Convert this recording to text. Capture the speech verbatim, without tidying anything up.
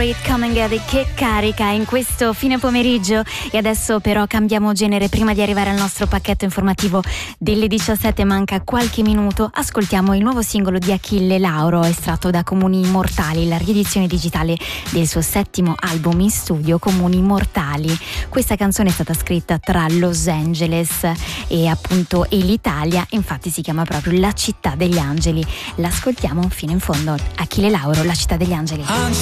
Come and Get It, che carica in questo fine pomeriggio. E adesso però cambiamo genere. Prima di arrivare al nostro pacchetto informativo delle diciassette, manca qualche minuto, ascoltiamo il nuovo singolo di Achille Lauro, estratto da Comuni Mortali, la riedizione digitale del suo settimo album in studio, Comuni Mortali. Questa canzone è stata scritta tra Los Angeles e appunto e l'Italia, infatti si chiama proprio La città degli angeli. L'ascoltiamo fino in fondo. Achille Lauro, La città degli angeli.